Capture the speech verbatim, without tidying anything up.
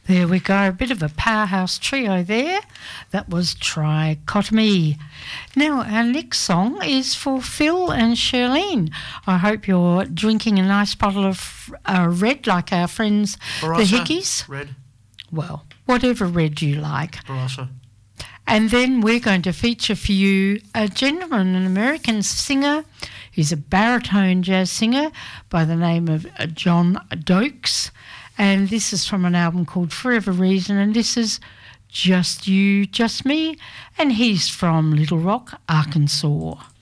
There we go, a bit of a powerhouse trio there. That was Trichotomy. Now, our next song is for Phil and Shirlene. I hope you're drinking a nice bottle of uh, red like our friends, Barossa, the Hickeys. Red. Well, whatever red you like. Barossa. And then we're going to feature for you a gentleman, an American singer. He's a baritone jazz singer by the name of John Dokes. And this is from an album called Forever Reason, and this is Just You, Just Me, and he's from Little Rock, Arkansas.